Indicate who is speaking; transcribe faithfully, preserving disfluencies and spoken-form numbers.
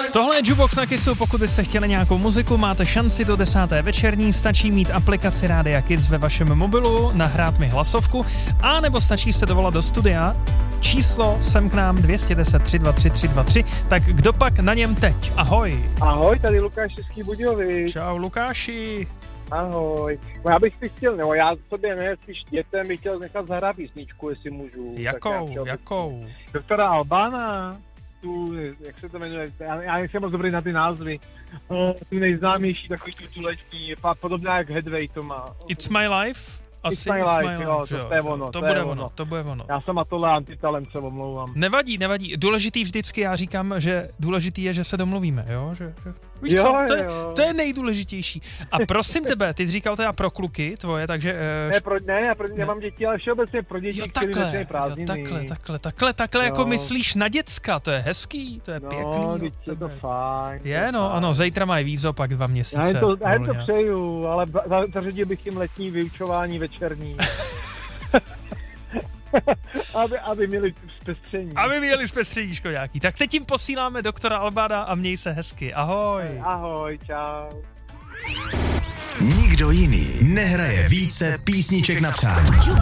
Speaker 1: Tohle je Jukebox na Kissu, pokud byste chtěli nějakou muziku, máte šanci do desáté večerní, stačí mít aplikaci Rádia Kiss ve vašem mobilu, nahrát mi hlasovku, a nebo stačí se dovolat do studia, číslo sem k nám dvě jedna deset, tři dva tři, tři dva tři, tak kdo pak na něm teď? Ahoj.
Speaker 2: Ahoj, tady Lukáš Český Budějovic.
Speaker 1: Čau Lukáši.
Speaker 2: Ahoj. No já bych si chtěl, nebo já sobě ne, spíš dětem bych chtěl nechat zahrát písničku, jestli můžu.
Speaker 1: Jakou, jakou?
Speaker 2: Doktora Albána, tu, jak se to jmenuje, já, já nejsem moc dobrý na ty názvy, uh, tu nejznámější, takový tu tuleční, podobná jak Headway to má.
Speaker 1: It's My Life? Asi
Speaker 2: It's My Life, life jo, to,
Speaker 1: jo,
Speaker 2: to je ono.
Speaker 1: To,
Speaker 2: to
Speaker 1: bude
Speaker 2: je
Speaker 1: ono, to bude ono.
Speaker 2: Já jsem a tohle antitalent, se omlouvám.
Speaker 1: Nevadí, nevadí. Důležitý vždycky, já říkám, že důležitý je, že se domluvíme, jo? Že, že, víš
Speaker 2: jo,
Speaker 1: co, to je,
Speaker 2: jo.
Speaker 1: to je nejdůležitější. A prosím tebe, ty jsi říkal teda pro kluky tvoje, takže... Uh,
Speaker 2: ne, pro, ne, já pro, ne. nemám děti, ale všeobecně pro děti,
Speaker 1: jo,
Speaker 2: který
Speaker 1: takhle,
Speaker 2: nechtějí prázdniny.
Speaker 1: Jo, takhle, takhle, takhle, takhle jako myslíš na děcka, to je hezký, to je
Speaker 2: no,
Speaker 1: pěkný.
Speaker 2: No, je to fajn.
Speaker 1: Je, no, fajn. Ano, zítra mají vízo, pak dva měsíce.
Speaker 2: Já jim to, já jim to přeju, ale zařadil bych jim letní vyučování večerní. aby, aby měli zpestření.
Speaker 1: Aby měli zpestření škodáky. Tak teď jim posíláme doktora Albána a měj se hezky. Ahoj.
Speaker 2: Ahoj, čau.
Speaker 3: Nikdo jiný nehraje více písniček na přání.